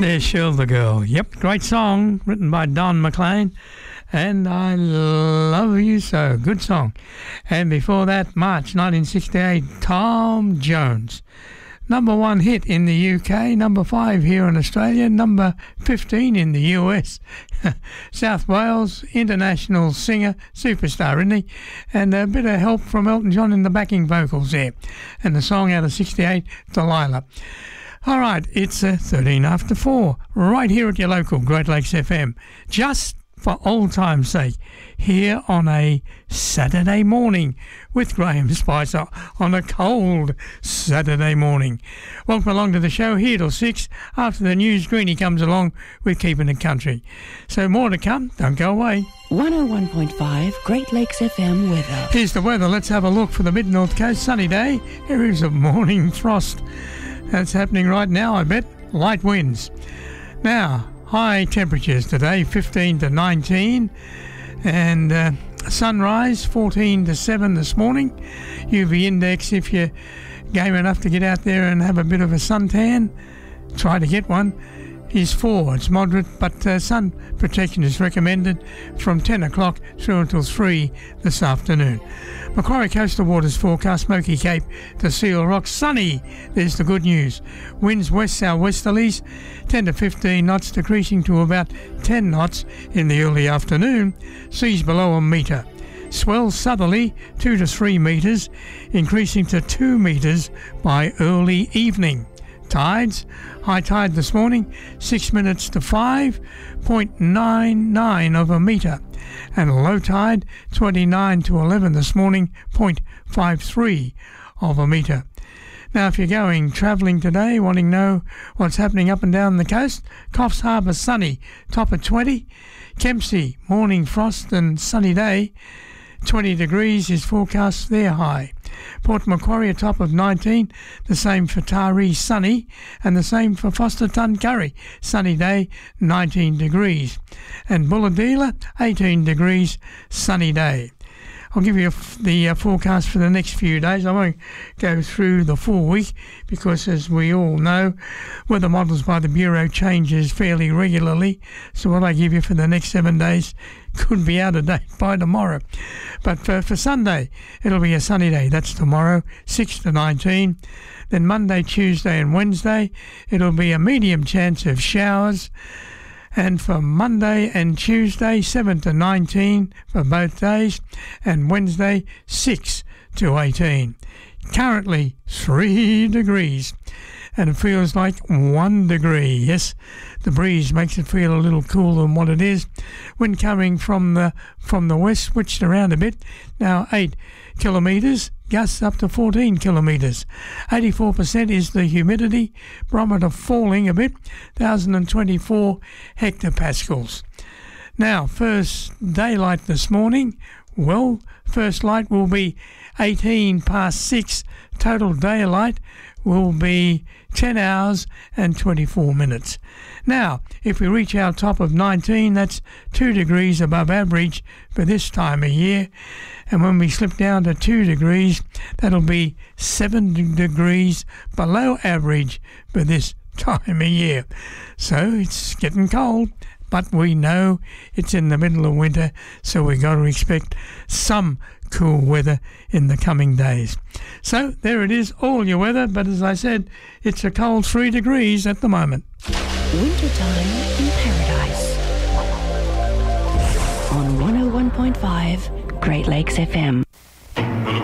There's Shoulder Girl. Yep, great song written by Don McLean. And I Love You So. Good song. And before that, March 1968, Tom Jones. Number 1 hit in the UK, number 5 here in Australia, number 15 in the US. South Wales, international singer, superstar, isn't he? And a bit of help from Elton John in the backing vocals there. And the song out of 68, Delilah. All right, it's 13 after 4, right here at your local Great Lakes FM. Just for old time's sake, here on a Saturday morning with Graham Spicer on a cold Saturday morning. Welcome along to the show here till 6. After the news, Greenie comes along with Keeping It Country. So more to come, don't go away. 101.5 Great Lakes FM weather. Here's the weather. Let's have a look for the mid-north coast. Sunny day, areas of morning frost. That's happening right now, I bet. Light winds. Now, high temperatures today, 15 to 19. And sunrise, 14 to 7 this morning. UV index, if you're game enough to get out there and have a bit of a suntan, try to get one, is 4. It's moderate, but sun protection is recommended from 10 o'clock through until 3 this afternoon. Macquarie coastal waters forecast, Smoky Cape to Seal Rock, sunny. There's the good news. Winds west-southwesterlies, 10 to 15 knots, decreasing to about 10 knots in the early afternoon. Seas below a metre. Swell southerly, 2 to 3 metres, increasing to 2 metres by early evening. Tides, high tide this morning, 6 minutes to 5, 0.99 of a metre. And low tide, 29 to 11 this morning, 0.53 of a metre. Now, if you're going travelling today, wanting to know what's happening up and down the coast, Coffs Harbour sunny, top of 20. Kempsey, morning frost and sunny day, 20 degrees is forecast there high. Port Macquarie a top of 19, the same for Taree, sunny, and the same for Foster Tuncurry, sunny day, 19 degrees. And Bulahdelah, 18 degrees, sunny day. I'll give you the forecast for the next few days. I won't go through the full week because, as we all know, weather models by the Bureau changes fairly regularly. So what I give you for the next 7 days could be out of date by tomorrow. But for Sunday, it'll be a sunny day. That's tomorrow, 6 to 19. Then Monday, Tuesday and Wednesday, it'll be a medium chance of showers. And for Monday and Tuesday, 7 to 19 for both days, and Wednesday, 6 to 18. Currently 3 degrees, and it feels like 1 degree. Yes, the breeze makes it feel a little cooler than what it is. Wind coming from the west, switched around a bit, now 8 kilometres, gusts up to 14 kilometres. 84% is the humidity, barometer falling a bit, 1,024 hectopascals. Now, first daylight this morning, well, first light will be 18 past 6, total daylight will be 10 hours and 24 minutes. Now, if we reach our top of 19, that's 2 degrees above average for this time of year. And when we slip down to 2 degrees, that'll be 7 degrees below average for this time of year. So it's getting cold, but we know it's in the middle of winter, so we've got to expect some cool weather in the coming days. So there it is, all your weather, but as I said, it's a cold 3 degrees at the moment. Wintertime in Paradise on 101.5 Great Lakes FM.